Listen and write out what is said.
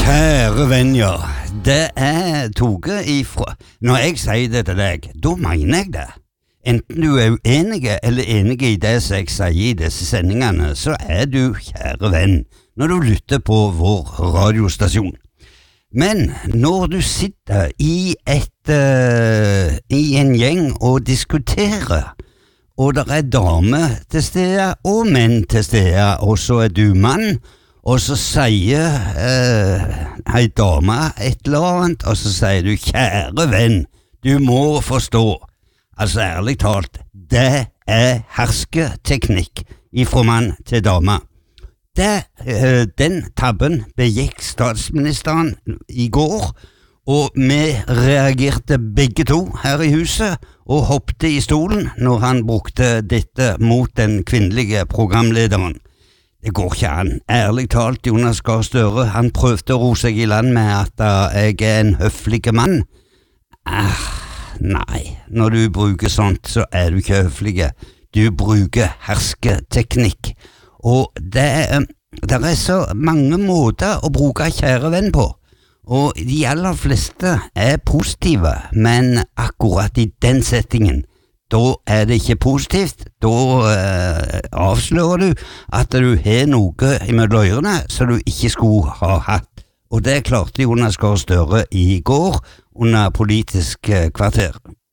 Kjære venn, ja. Det toget ifra. Når jeg sier det til deg, da mener jeg det. Enten du uenig eller enig i det som jeg sier i disse sendingene, så du kjære venn når du lytter på vår radiostasjon. Men når du sitter i en gjeng og diskuterer, og det damer til stede og menn til stede, og så du mann, og så sier ei dame et eller annet, og så sier du, kjære venn, du må forstå. Altså ærlig talt, det hersketeknikk ifra mann til dame. Den tabben begikk statsministeren i går, og vi reagerte begge to her i huset, og hoppte i stolen når han brukte dette mot den kvinnelige programlederen. Det går ikke an. Ærlig talt, Jonas Gahr Støre, han prøvde å ro seg i land med at jeg en høflig mann. Nei, når du bruker sånt, så du ikke høflig. Du bruker hersketeknikk. Og det så mange måter å bruke kjære venn på. Og de aller fleste positive, men akkurat i den settingen, da det ikke positivt. Da avslører du at du har noe imellom ørene som du ikke skulle ha hatt. Og det klarte Jonas Gahr Støre i går under Politisk kvarter.